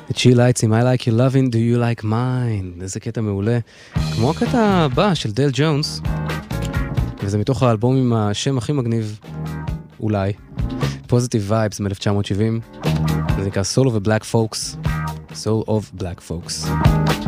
את She Lights עם I Like Your Loving, Do You Like Mine. איזה קטע מעולה. כמו הקטע הבא של דייל ג'ונס, וזה מתוך האלבום עם השם הכי מגניב, אולי, Positive Vibes מ-1970. זה נקרא Soul of Black Folks. Soul of Black Folks.